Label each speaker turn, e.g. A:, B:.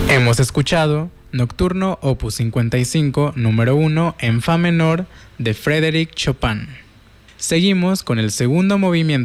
A: Hemos escuchado Nocturno Opus 55, número 1 en Fa menor de Frédéric Chopin. Seguimos con el segundo movimiento